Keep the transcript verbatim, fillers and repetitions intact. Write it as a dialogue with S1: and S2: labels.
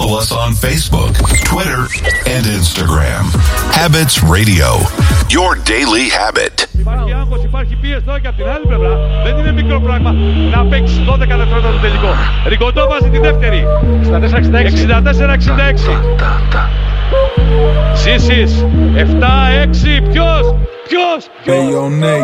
S1: Follow us on Facebook, Twitter, and Instagram. Habits Radio, your daily habit.
S2: Υπάρχει άγχος, υπάρχει πίεση τώρα και από την άλλη πλευρά. Δεν είναι μικρό πράγμα να παίξει δώδεκα δευτερόλεπτα το τελικό. Ριγκοντό βάζει τη δεύτερη. εξήντα τέσσερα εξήντα έξι. Σίσις, επτά έξι. Ποιος, ποιος, ποιος.